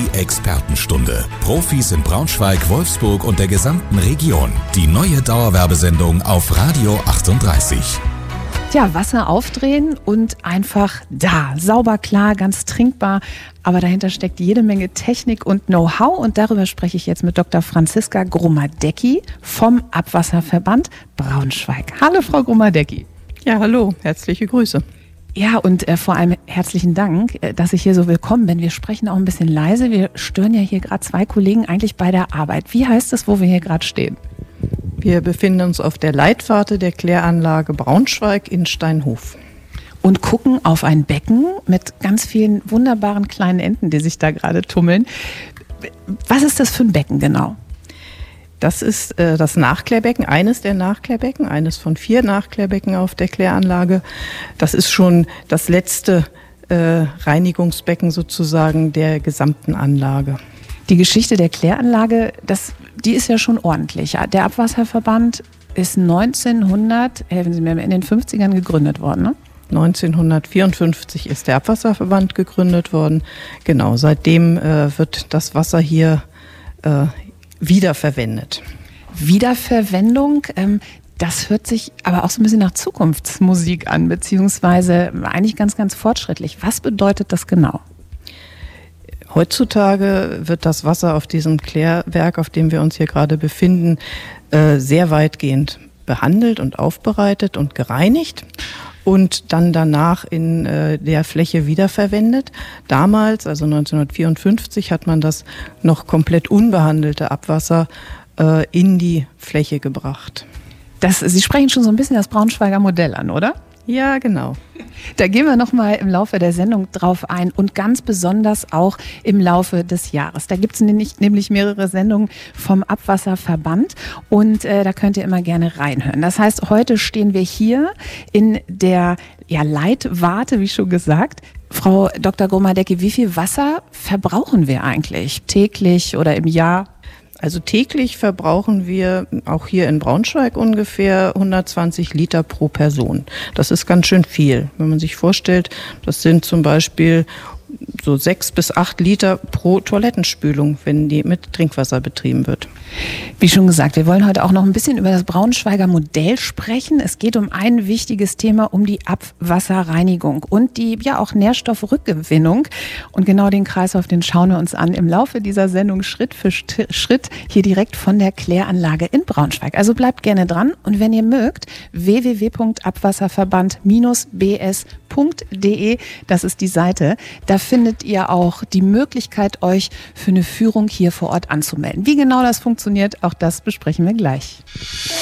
Die Expertenstunde. Profis in Braunschweig, Wolfsburg und der gesamten Region. Die neue Dauerwerbesendung auf Radio 38. Ja, Wasser aufdrehen und einfach da. Sauber, klar, ganz trinkbar. Aber dahinter steckt jede Menge Technik und Know-how. Und darüber spreche ich jetzt mit Dr. Franziska Gromadecki vom Abwasserverband Braunschweig. Hallo, Frau Gromadecki. Ja, hallo, herzliche Grüße. Ja, und vor allem herzlichen Dank, dass ich hier so willkommen bin. Wir sprechen auch ein bisschen leise. Wir stören ja hier gerade zwei Kollegen eigentlich bei der Arbeit. Wie heißt es, wo wir hier gerade stehen? Wir befinden uns auf der Leitwarte der Kläranlage Braunschweig in Steinhof. Und gucken auf ein Becken mit ganz vielen wunderbaren kleinen Enten, die sich da gerade tummeln. Was ist das für ein Becken genau? Das ist das Nachklärbecken, eines der Nachklärbecken, eines von 4 Nachklärbecken auf der Kläranlage. Das ist schon das letzte Reinigungsbecken sozusagen der gesamten Anlage. Die Geschichte der Kläranlage, die ist ja schon ordentlich. Der Abwasserverband ist 1900, helfen Sie mir, in den 50ern gegründet worden, ne? 1954 ist der Abwasserverband gegründet worden. Genau, seitdem wird das Wasser hier wiederverwendet. Wiederverwendung, das hört sich aber auch so ein bisschen nach Zukunftsmusik an, beziehungsweise eigentlich ganz, ganz fortschrittlich. Was bedeutet das genau? Heutzutage wird das Wasser auf diesem Klärwerk, auf dem wir uns hier gerade befinden, sehr weitgehend behandelt und aufbereitet und gereinigt und dann danach in der Fläche wiederverwendet. Damals, also 1954, hat man das noch komplett unbehandelte Abwasser in die Fläche gebracht. Sie sprechen schon so ein bisschen das Braunschweiger Modell an, oder? Ja, genau. Da gehen wir nochmal im Laufe der Sendung drauf ein und ganz besonders auch im Laufe des Jahres. Da gibt es nämlich mehrere Sendungen vom Abwasserverband und da könnt ihr immer gerne reinhören. Das heißt, heute stehen wir hier in der Leitwarte, wie schon gesagt. Frau Dr. Gromadecki, wie viel Wasser verbrauchen wir eigentlich täglich oder im Jahr? Also täglich verbrauchen wir auch hier in Braunschweig ungefähr 120 Liter pro Person. Das ist ganz schön viel. Wenn man sich vorstellt, das sind zum Beispiel so 6 bis 8 Liter pro Toilettenspülung, wenn die mit Trinkwasser betrieben wird. Wie schon gesagt, wir wollen heute auch noch ein bisschen über das Braunschweiger Modell sprechen. Es geht um ein wichtiges Thema, um die Abwasserreinigung und die auch Nährstoffrückgewinnung. Und genau den Kreislauf, den schauen wir uns an im Laufe dieser Sendung Schritt für Schritt hier direkt von der Kläranlage in Braunschweig. Also bleibt gerne dran und wenn ihr mögt, www.abwasserverband-bs.de, das ist die Seite. Da findet ihr auch die Möglichkeit, euch für eine Führung hier vor Ort anzumelden. Wie genau das funktioniert, auch das besprechen wir gleich.